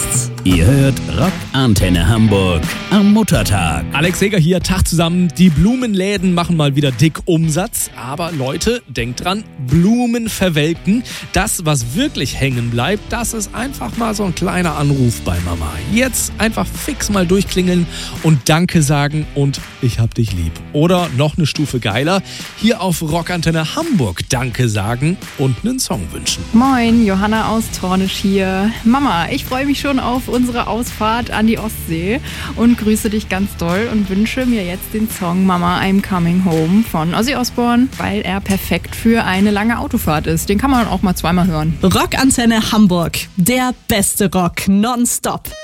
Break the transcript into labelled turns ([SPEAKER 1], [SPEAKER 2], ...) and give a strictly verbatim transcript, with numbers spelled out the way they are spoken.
[SPEAKER 1] Podcasts. Ihr hört Rock Antenne Hamburg am Muttertag.
[SPEAKER 2] Alex Seger hier, Tag zusammen. Die Blumenläden machen mal wieder dick Umsatz. Aber Leute, denkt dran, Blumen verwelken. Das, was wirklich hängen bleibt, das ist einfach mal so ein kleiner Anruf bei Mama. Jetzt einfach fix mal durchklingeln und Danke sagen und ich hab dich lieb. Oder noch eine Stufe geiler, hier auf Rock Antenne Hamburg Danke sagen und einen Song wünschen.
[SPEAKER 3] Moin, Johanna aus Tornisch hier. Mama, ich freue mich schon auf unsere Ausfahrt an die Ostsee und grüße dich ganz doll und wünsche mir jetzt den Song Mama, I'm Coming Home von Ozzy Osbourne, weil er perfekt für eine lange Autofahrt ist. Den kann man auch mal zweimal hören.
[SPEAKER 4] Rock Antenne Hamburg, der beste Rock nonstop.